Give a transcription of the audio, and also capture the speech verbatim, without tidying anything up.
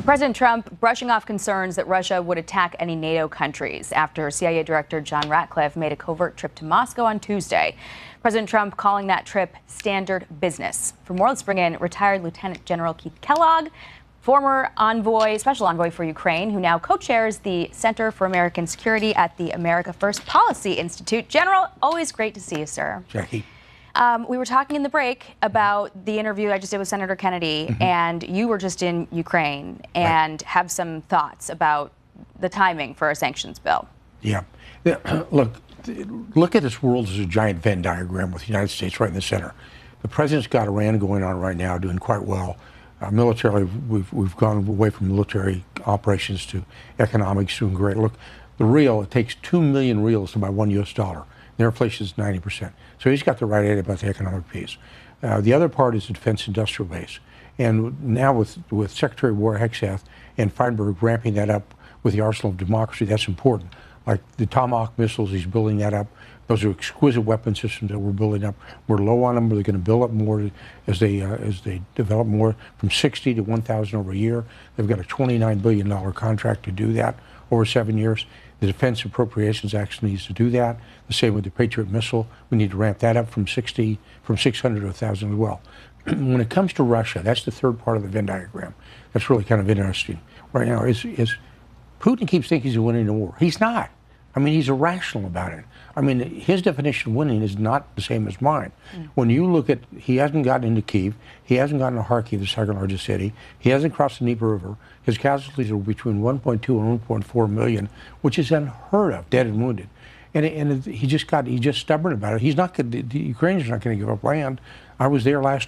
President Trump brushing off concerns that Russia would attack any NATO countries after C I A Director John Ratcliffe made a covert trip to Moscow on Tuesday. President Trump calling that trip standard business. For more, let's bring in retired Lieutenant General Keith Kellogg, former envoy, special envoy for Ukraine, who now co-chairs the Center for American Security at the America First Policy Institute. General, always great to see you, sir. Jackie. Um, we were talking in the break about the interview I just did with Senator Kennedy, mm-hmm. and you were just in Ukraine and right. have some thoughts about the timing for a sanctions bill. Yeah. Look, look at this world as a giant Venn diagram with the United States right in the center. The president's got Iran going on right now, doing quite well. Uh, militarily, we've, we've gone away from military operations to economics, doing great. Look, the real, it takes two million reals to buy one U S dollar. Their inflation is ninety percent. So he's got the right idea about the economic piece. Uh, the other part is the defense industrial base. And now with, with Secretary of War Hegseth and Feinberg ramping that up with the arsenal of democracy, that's important. Like the Tomahawk missiles, he's building that up. Those are exquisite weapon systems that we're building up. We're low on them. They're going to build up more as they uh, as they develop more, from sixty to one thousand over a year. They've got a twenty-nine billion dollar contract to do that over seven years. The Defense Appropriations Act needs to do that. The same with the Patriot missile. We need to ramp that up from sixty, from six hundred to one thousand as well. When it comes to Russia, that's the third part of the Venn diagram. That's really kind of interesting right now. Is is Putin keeps thinking he's winning the war. He's not. I mean, he's irrational about it. I mean, his definition of winning is not the same as mine. Mm. When you look at, he hasn't gotten into Kyiv, he hasn't gotten to Kharkiv, the second largest city, he hasn't crossed the Dnieper River. His casualties are between one point two and one point four million, which is unheard of, dead and wounded. And, and he just got, he's just stubborn about it. He's not, the Ukrainians are not going to give up land. I was there last